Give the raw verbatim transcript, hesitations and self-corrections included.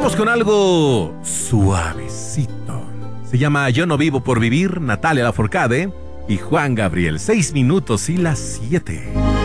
Vamos con algo suavecito. Se llama Yo no vivo por vivir, Natalia Lafourcade y Juan Gabriel. Seis minutos y las siete.